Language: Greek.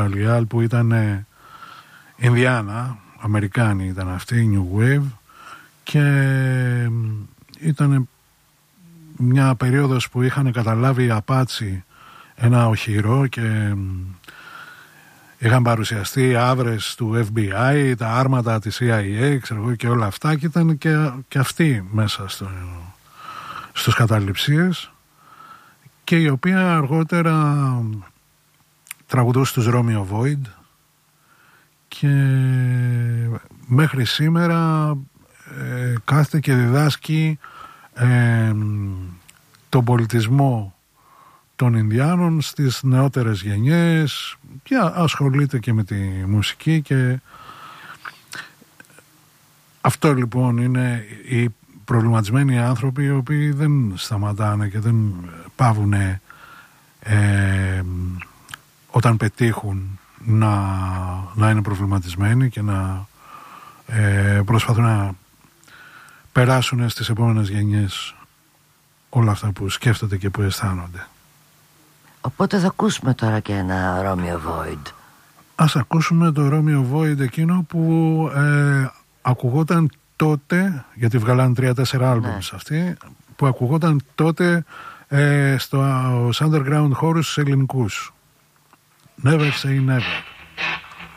Ραλιάλ, που ήταν Ινδιάνα, Αμερικάνοι ήταν αυτοί, New Wave, και ήταν μια περίοδος που είχαν καταλάβει οι Απάτσι ένα οχυρό και είχαν παρουσιαστεί άβρες του FBI, τα άρματα της CIA, ξέρω εγώ, και όλα αυτά, και ήταν και αυτοί μέσα στους καταληψίες, και η οποία αργότερα τραγουδούσε τους Romeo Void, και μέχρι σήμερα κάθεται και διδάσκει τον πολιτισμό των Ινδιάνων στις νεότερες γενιές, και ασχολείται και με τη μουσική, και αυτό λοιπόν είναι οι προβληματισμένοι άνθρωποι, οι οποίοι δεν σταματάνε και δεν παύουνε όταν πετύχουν να είναι προβληματισμένοι και να προσπαθούν να περάσουν στις επόμενες γενιές όλα αυτά που σκέφτονται και που αισθάνονται. Οπότε θα ακούσουμε τώρα και ένα Romeo Void. Ας ακούσουμε το Romeo Void, εκείνο που ακουγόταν τότε, γιατί βγάλαν 3-4 άλμπουμς αυτοί, που ακουγόταν τότε στους underground χώρους τους ελληνικούς. Never say never.